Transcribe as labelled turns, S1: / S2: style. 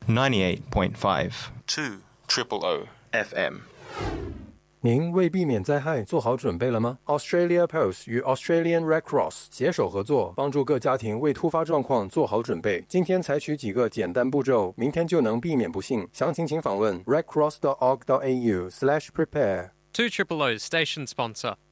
S1: 98.5 2 Triple O FM。
S2: 您为避免灾害做好准备了吗？ Australia Post 与 Australian Red Cross 携手合作，帮助各家庭为突发状况做好准备。今天采取几个简单步骤，明天就能避免不幸。详情请访问 redcross.org.au/prepare。
S3: 2 Triple O's station sponsor.